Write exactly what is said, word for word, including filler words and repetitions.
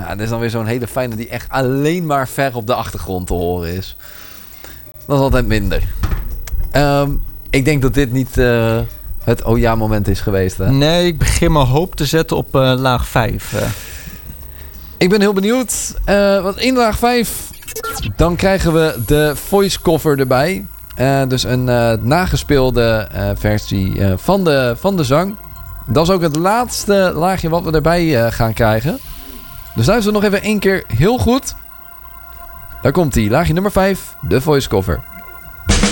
Ja, dit is dan weer zo'n hele fijne die echt alleen maar ver op de achtergrond te horen is. Dat is altijd minder. Um, ik denk dat dit niet uh, het oh ja moment is geweest, hè? Nee, ik begin mijn hoop te zetten op uh, laag vijf. Uh. Ik ben heel benieuwd. Uh, want in laag vijf... dan krijgen we de voice cover erbij. Uh, dus een uh, nagespeelde uh, versie uh, van, de, van de zang. Dat is ook het laatste laagje wat we erbij uh, gaan krijgen. Dus luister nog even één keer heel goed. Daar komt ie. Laagje nummer vijf. De voice cover.